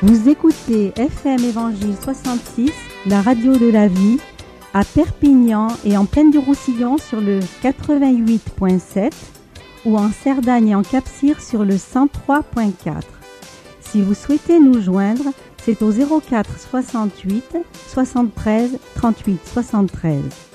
Vous écoutez FM Évangile 66, la radio de la vie, à Perpignan et en Plaine du Roussillon sur le 88.7 ou en Cerdagne et en Cap-Cire sur le 103.4. Si vous souhaitez nous joindre, c'est au 04 68 73 38 73.